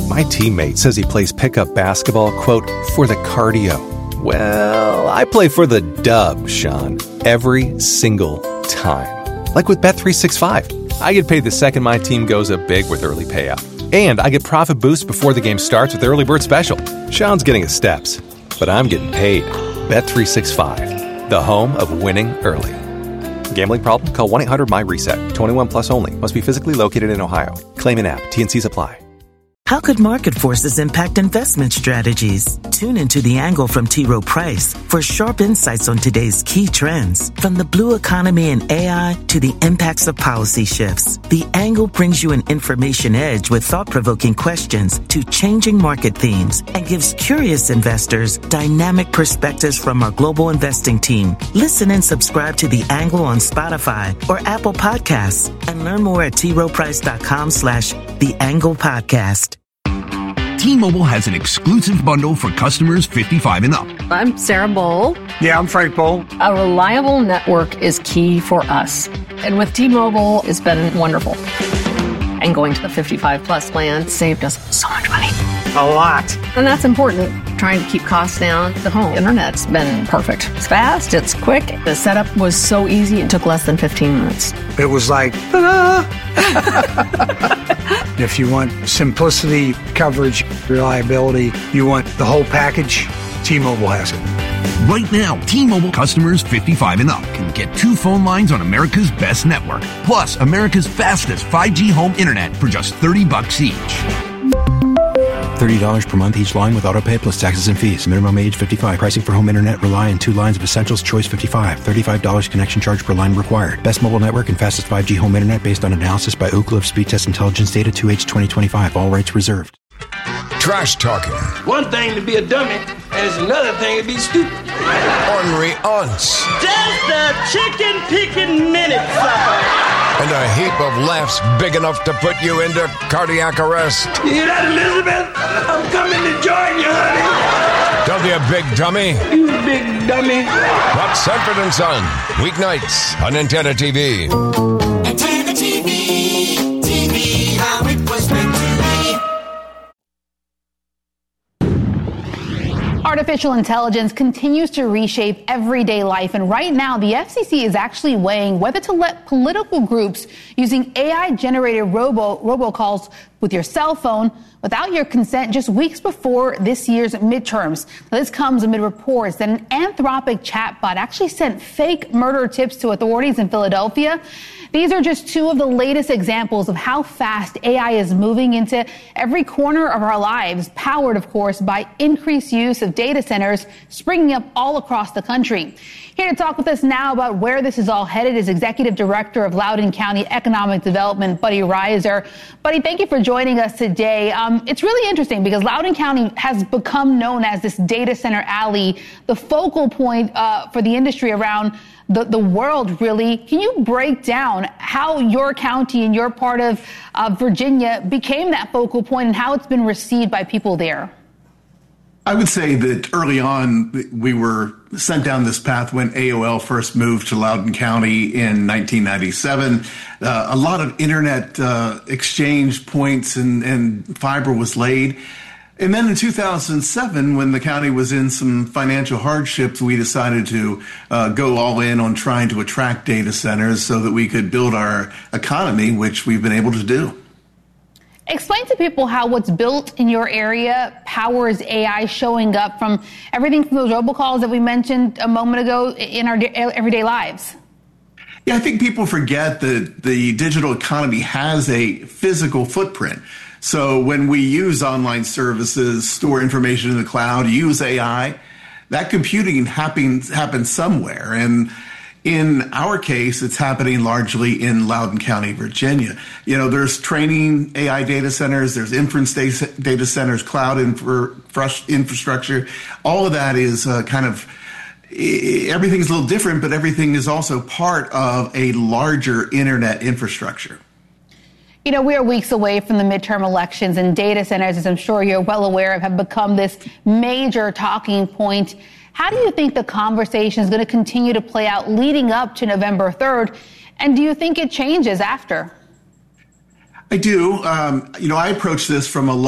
My teammate says he plays pickup basketball, quote, for the cardio. Well, I play for the dub, Sean, every single time. Like with Bet365. I get paid the second my team goes up big with early payout. And I get profit boosts before the game starts with Early Bird Special. Sean's getting his steps, but I'm getting paid. Bet365, the home of winning early. Gambling problem? Call 1-800-MY-RESET. 21 plus only. Must be physically located in Ohio. Claim in app. T&Cs apply. How could market forces impact investment strategies? Tune into The Angle from T. Rowe Price for sharp insights on today's key trends. From the blue economy and AI to the impacts of policy shifts, The Angle brings you an information edge with thought-provoking questions to changing market themes and gives curious investors dynamic perspectives from our global investing team. Listen and subscribe to The Angle on Spotify or Apple Podcasts and learn more at troweprice.com/The Angle Podcast. T-Mobile has an exclusive bundle for customers 55 and up. I'm Sarah Bowl. Yeah, I'm Frank Bowl. A reliable network is key for us. And with T-Mobile, it's been wonderful. And going to the 55 plus plan saved us so much money. A lot. And that's important. Trying to keep costs down. The home internet's been perfect. It's fast, it's quick. The setup was so easy, it took less than 15 minutes. It was like, ta-da! If you want simplicity, coverage, reliability, you want the whole package, T-Mobile has it. Right now, T-Mobile customers 55 and up can get 2 phone lines on America's best network, plus America's fastest 5G home internet for just $30 each. $30 per month each line with autopay plus taxes and fees. Minimum age 55. Pricing for home internet rely on 2 lines of Essentials Choice 55. $35 connection charge per line required. Best mobile network and fastest 5G home internet based on analysis by Ookla of Speed Test Intelligence data 2H 2025. All rights reserved. Trash talking. One thing to be a dummy, and it's another thing to be stupid. Ornery aunts. Just a chicken picking minute, sucker. And a heap of laughs big enough to put you into cardiac arrest. You hear that, Elizabeth? I'm coming to join you, honey. Don't be a big dummy. You big dummy. That's Sanford and Son. Weeknights on Antenna TV. Antenna TV. TV, how it was meant to be. Artificial intelligence continues to reshape everyday life, and right now the FCC is actually weighing whether to let political groups using AI-generated robocalls with your cell phone without your consent just weeks before this year's midterms. Now, this comes amid reports that an Anthropic chatbot actually sent fake murder tips to authorities in Philadelphia. These are just 2 of the latest examples of how fast AI is moving into every corner of our lives, powered, of course, by increased use of data centers springing up all across the country. Here to talk with us now about where this is all headed is Executive Director of Loudoun County Economic Development, Buddy Reiser. Buddy, thank you for joining us today. It's really interesting because Loudoun County has become known as this data center alley, the focal point for the industry around the world, really. Can you break down how your county and your part of Virginia became that focal point and how it's been received by people there? I would say that early on, we were sent down this path when AOL first moved to Loudoun County in 1997. A lot of internet exchange points and fiber was laid. And then in 2007, when the county was in some financial hardships, we decided to go all in on trying to attract data centers so that we could build our economy, which we've been able to do. Explain to people how what's built in your area powers AI showing up from everything from those robocalls that we mentioned a moment ago in our everyday lives. Yeah, I think people forget that the digital economy has a physical footprint. So when we use online services, store information in the cloud, use AI, that computing happens somewhere. And in our case, it's happening largely in Loudoun County, Virginia. You know, there's training AI data centers, there's inference data centers, cloud infrastructure. All of that is everything's a little different, but everything is also part of a larger internet infrastructure. You know, we are weeks away from the midterm elections, and data centers, as I'm sure you're well aware of, have become this major talking point. How do you think the conversation is going to continue to play out leading up to November 3rd? And do you think it changes after? I do. I approach this from a